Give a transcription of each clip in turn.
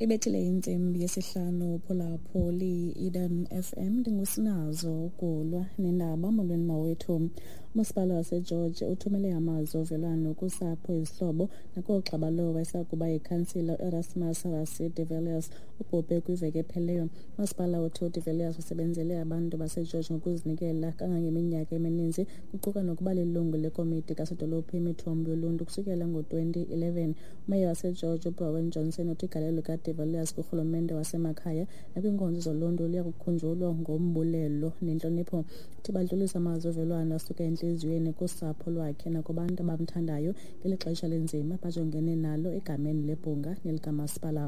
Ibethile insimbi yesihlanu phulaphuli Eden FM ndingusinazo ukulwa nendaba molweni mawethu. Umasipala waseGeorge uthumele amazwi ovelwano kusapho izihlobo nakoogxa balowo esakuba yikhansila Erasmus Rasi de Villiers ubhubhe kwiveki epheleyo. Umasipala uthi de Villiers usebenzele abantu baseGeorge ngokuzinikela kangangeminyaka emininzi kuquka nokuba lilungu lekomiti kasedolophu imithombo yoluntu kusukela ngo-2011. Umeya waseGeorge uBrowen Johnson uthi igalelo de Villiers kurhulumente wasemakhaya nakwinkonzo zoluntu liya kukhunjulwa ngombulelo nentlonipho. Uthi badlulisa amazwi ovelwano asuka entliziyweni kusapho lwakhe nakubantu abamthandayo ngeli xesha lenzima bajongene nalo egameni lebhunga nelikamasipala.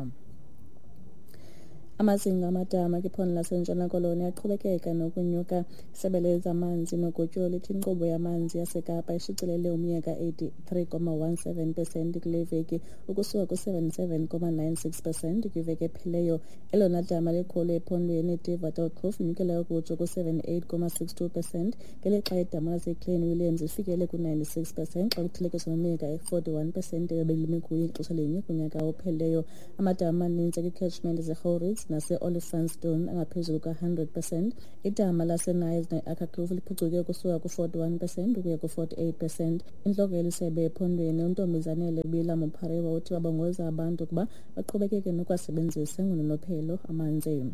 Amazinga amadama kwiphondo lasentshona koloni aqhubekeka nokunyuka. Isebe lezamanzi nogutyulo lithi inkqubo yamanzi yasekapa ishicilele umyeka 83.17% kule veki ukusuka ku-77.96% kwiveki epheleyo. Elona dama likhulu ephondweni Diva-Delkloof linyukela ukutsho ku-78.62%, ngelixa idama laseClean Williams ifikele ku-96% xa kuthelekiswa nomyeka 41% ebelimi kuyo ixesha linye kunyaka opheleyo. Amadama amaninzi kwii-catchment zeGouritz nase-Olifantsfontein angaphezulu ka-100%. Idama laseNice ne-Akkerkloof liphucuke ukusuka ku-41% ukuya ku-48%. Intloko yelisebe ephondweni uNtombizanele Bila Mupariwa uthi babongoza abantu ukuba baqhubekeke nokwasebenzisa ngononophelo amanzi.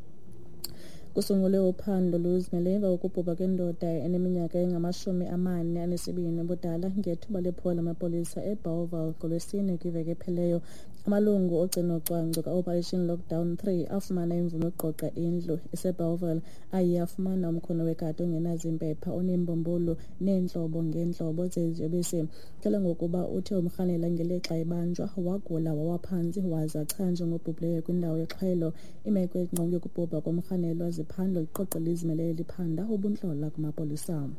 Kusungulwe uphando luzimele emva kokubhubha kwendoda eneminyaka engama-42 ubudala ngethuba lephola amapolisa eBellville ngolwesine kwiveki epheleyo. Amalungu ogcino-cwangco ka-Operation Lockdown 3 afumana imvume yokuqoqa indlu eseBellville aye afumana umkhono wekati ongenazimpepha oneembumbulu neentlobo ngeentlobo zeziyobisi. Kuthelwa ngokuba uthe umrhanela ngelixa ebanjwa wagula wawaphantsi waza achanjwa ngobhubhileyo kwindawo yexhwelo. Imeko engqonge yokubhubha komrhanelwa ziphando liqoqo lizimele liphanda ubuntlola kumapolisa.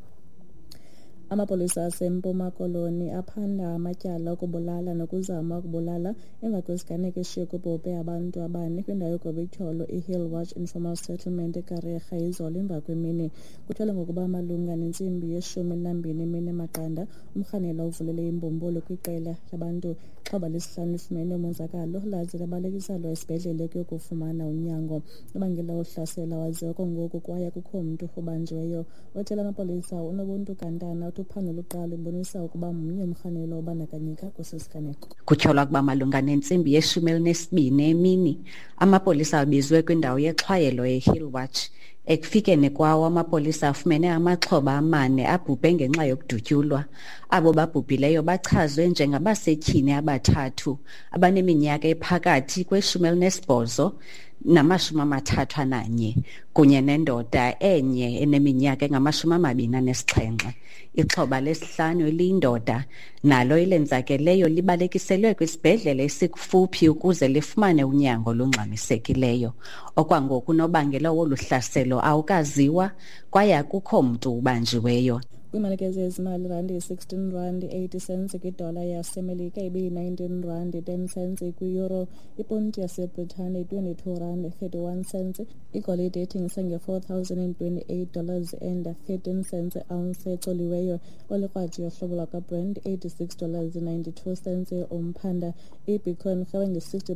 Amapolisa aseMpuma Koloni aphanda amatyala okubulala nokuzama ukubulala emva kwesiganeko eshiye kubhubhe abantu abane kwindawo yogobityholo iHillwatch Informal Settlement eKarega izolo emva kwemini. Kuthelwa ngokuba malunga nentsimbi ye-12 emini emaqanda umrhanelwa uvulele imbumbulu kwiqela labantu. Xhoba lesihlanu lifumene umonzakalo laze labalekiselwa esibhedlele kuyokufumana unyango. Ibangela uhlasela waziwa kongoku kwaye kukho mntu ubanjiweyo. Othela amapolisa unobuntu kantana uphando luqala libonisa ukuba mnye umrhanelwa ubandakanyeka kwesisiganeko. Kutyholwa ukuba malunga nentsimbi ye-12 emini amapolisa abizwe kwindawo yexhwayelo eHillwatch. Ekufikeni kwawo amapolisa afumene amaxhoba 4 abhubhe ngenxa yokudutyulwa. Abo babhubhileyo bachazwe njengabasetyhini abathathu abaneminyaka ephakathi kwe-18 nama-31 kunye nendoda enye eneminyaka engama-27. Ixhoba lesihlanu eliyindoda nalo ilenzakeleyo libalekiselwe kwisibhedlele esikufuphi ukuze lifumane unyango olungxamisekileyo. Okwangoku unobangela wolu hlaselo awukaziwa kwaye akukho mntu ubanjiweyo. Kwimalekeze yezimali R16.80 kwidola yaseMelika ibeyi-R19.10 kwi-euro. Iponti yaseBritane R22.31. Igolide ethengisa nge$4,028.13 ounce ecoliweyo. Kwalikrwadi yohlobo lwakaBrent $86.92 umphanda. iBitcoin rhabe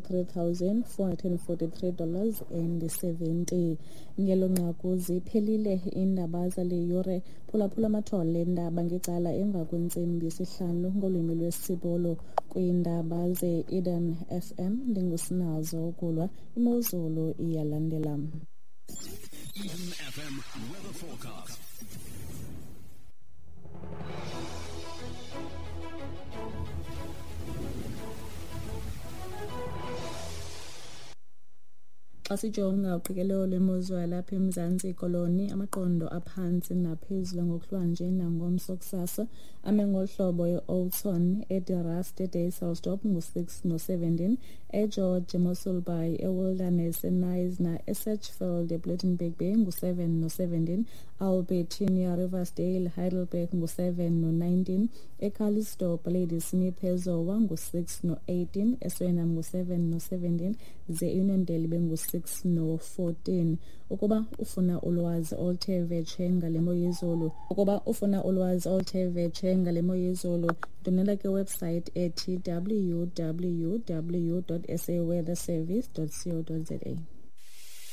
nge$63,443.70. Ngelo nqaku ziphelile iindaba zale yure. Phulaphula amathole endaba ngecala emva kwentsimbi yesihlanu ngolwimi lwesibolo kwiindaba ze-Eden FM. Ndingusinazo ukulwa imozulu iyalandela. Eden FM weather forecast. Xa sijonga uqikelelo lwemozulu yalapha eMzantsi Koloni, amaqondo aphantsi naphezulu ngokuhlwanje nangomso kusasa ame ngohlobo e-Oudtshoorn, eDerast, eDayselsdorp ngu-6 no-17, eGeorge, eMossel Bay, eWilderness, eNice eSatchfield, eBlydenburg Bay ngu-7 no-17, Albertina, Riversdale, Heidelberg ngu-7 no-19, eCalisdorp, Ladysmith, eZowa ngu-6 no-18, eSwena ngu-7 no-17, ze-Uniondale bengu-6 6 no-14. Ukuba ufuna ulwazi oluthe vetshe ngale mo yezulu, ndonela kwewebsite ethi www.saweatherservice.co.za.